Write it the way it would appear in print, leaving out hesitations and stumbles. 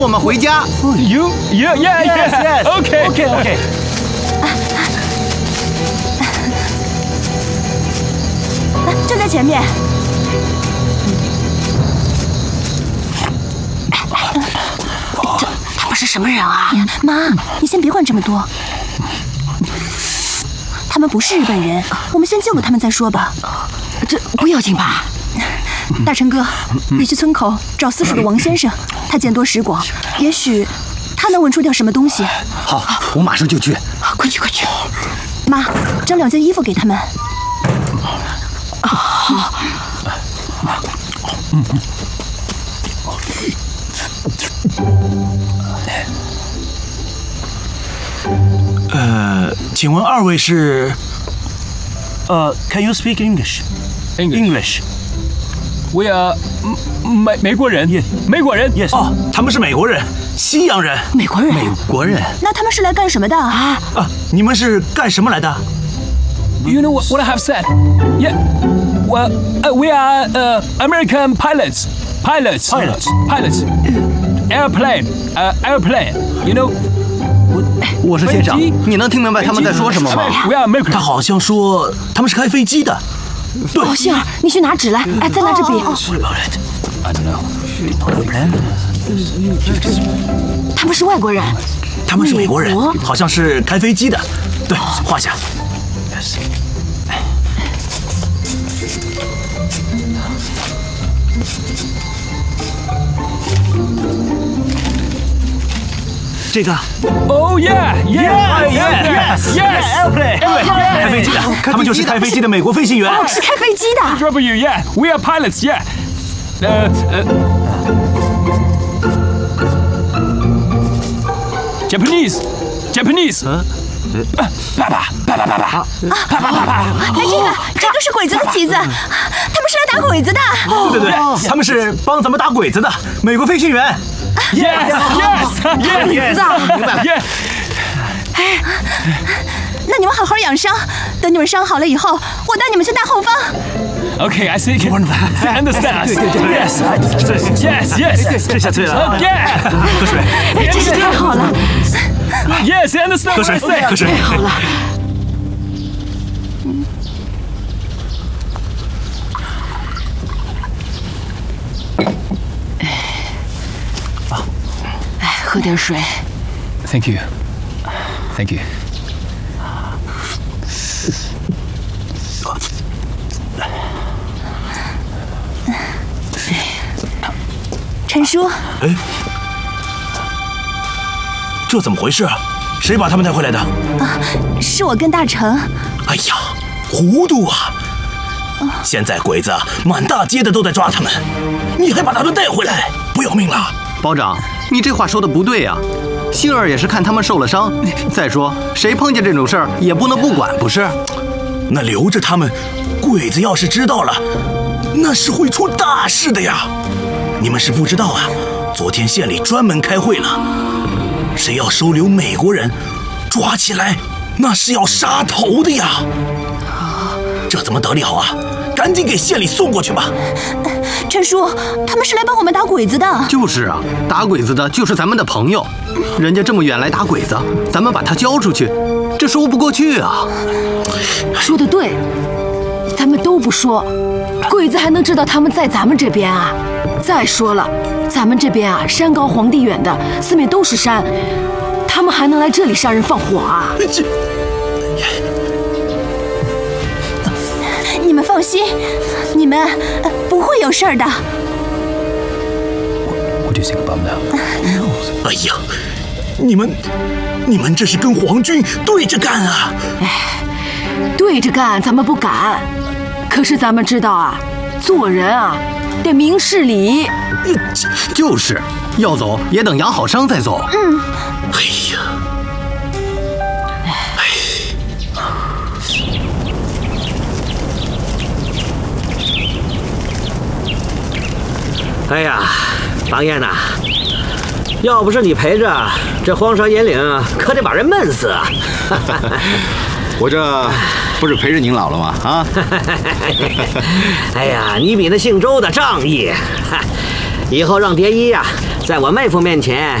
我们回家。 Yeah. OK。 就在前面。 他们是什么人啊？ 妈，你先别管这么多。他们不是日本人，我们先救了他们再说吧。 这不要紧吧？ 大成哥，你去村口找私塾的王先生，他见多识广，也许他能闻出点什么东西。 好，我马上就去。 快去！ 妈，找2件衣服给他们。 好。 请问2位是？Can you speak English? English. We are 美国人，美国人。 Yes. 哦，他们是美国人，西洋人。 美国人。 那他们是来干什么的啊？ 你们是干什么来的 You know what I have said? Yeah. Well, we are American pilots. Airplane. You know. 我说先生，你能听明白他们在说什么吗？ 他好像说他们是开飞机的。对。 哦，杏儿，你去拿纸来。哎，再拿支笔。 I don't know. 他们是外国人。 他们是美国人，好像是开飞机的。对，画下。Yes. 这个。 Oh yeah. Airplane. 对，开飞机的，他们就是开飞机的美国飞行员。 是开飞机的。 Yeah. We are pilots. Yeah. Japanese. 爸爸。 哎，这个是鬼子的旗子，他们是来打鬼子的。 对，他们是帮咱们打鬼子的美国飞行员。 Yes. 明白了。 哎，那你们好好养伤，等你们伤好了以后，我带你们去大后方。 Okay, I see. I understand. Yes. 这下对了。 喝水。 哎，真是太好了。 Yes, I understand. 喝水。 太好了。哎，喝点水。 Thank you. 陈叔。 哎，这怎么回事？谁把他们带回来的？ 是我跟大成。 哎呀，糊涂啊！现在鬼子满大街的都在抓他们，你还把他们带回来，不要命了？ 保长，你这话说的不对呀。杏儿也是看他们受了伤，再说谁碰见这种事儿也不能不管，不是？ 那留着他们，鬼子要是知道了，那是会出大事的呀！你们是不知道啊，昨天县里专门开会了，谁要收留美国人，抓起来那是要杀头的呀！这怎么得了啊？赶紧给县里送过去吧。 陈叔，他们是来帮我们打鬼子的。 就是啊，打鬼子的就是咱们的朋友，人家这么远来打鬼子，咱们把他交出去，这说不过去啊。 说得对，咱们都不说，鬼子还能知道他们在咱们这边啊？再说了，咱们这边啊，山高皇帝远的，四面都是山，他们还能来这里杀人放火啊？ 你们放心，你们不会有事儿的。 What do you think about now? 哎呀，你们这是跟皇军对着干啊！ 对着干咱们不敢，可是咱们知道啊，做人啊得明事理。 就是要走也等养好伤再走。 哎呀， 哎呀，王爷呐，要不是你陪着，这荒山野岭可得把人闷死啊！ 我这不是陪着您老了吗？啊！ 哎呀，你比那姓周的仗义，以后让蝶衣呀， 在我妹夫面前